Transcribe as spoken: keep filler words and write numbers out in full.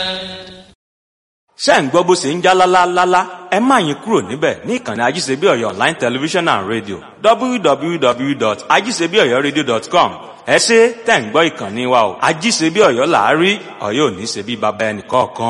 ṣé ń gbọ́ bó ṣe ń já lálálálá ẹ má yín kúrò níbẹ̀ ní ìkànnì ajíṣebíọ̀yọ̀ online television and radio w w w dot ajíṣebíọ̀yọ̀radio dot com ẹ ṣé tẹ̀ ń gbọ́ ìkànnì wa o ajíṣebíọ̀yọ̀ là á rí Ọ̀yọ́ ò ní ṣe bí baba ẹnì kọ̀ọ̀kan.